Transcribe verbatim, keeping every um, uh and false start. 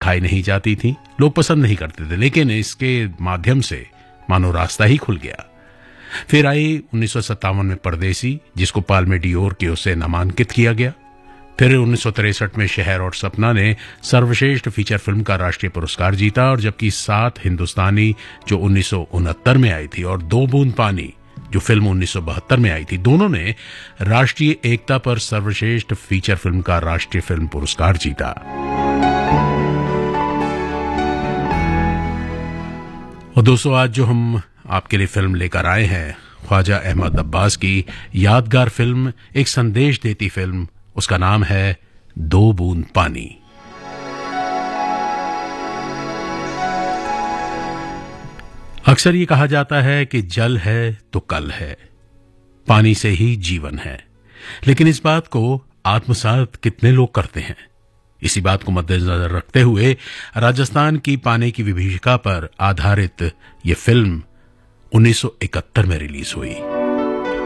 दिखाई नहीं जाती थी, लोग पसंद नहीं करते थे, लेकिन इसके माध्यम से मानो रास्ता ही खुल गया। फिर आई उन्नीस सौ सत्तावन में परदेसी, जिसको पाल्मे डियोर की ओर से नामांकित किया गया। फिर उन्नीस सौ तिरसठ में शहर और सपना ने सर्वश्रेष्ठ फीचर फिल्म का राष्ट्रीय पुरस्कार जीता, और जबकि सात हिंदुस्तानी जो उन्नीस सौ उनहत्तर में आई थी और दो बूंद पानी जो फिल्म उन्नीस सौ बहत्तर में आई थी, दोनों ने राष्ट्रीय एकता पर सर्वश्रेष्ठ फीचर फिल्म का राष्ट्रीय फिल्म पुरस्कार जीता। और दोस्तों, आज जो हम आपके लिए फिल्म लेकर आए हैं, ख्वाजा अहमद अब्बास की यादगार फिल्म, एक संदेश देती फिल्म, उसका नाम है दो बूंद पानी। अक्सर ये कहा जाता है कि जल है तो कल है, पानी से ही जीवन है, लेकिन इस बात को आत्मसात कितने लोग करते हैं? इसी बात को मद्देनजर रखते हुए राजस्थान की पानी की विभीषिका पर आधारित यह फिल्म उन्नीस सौ इकहत्तर में रिलीज हुई।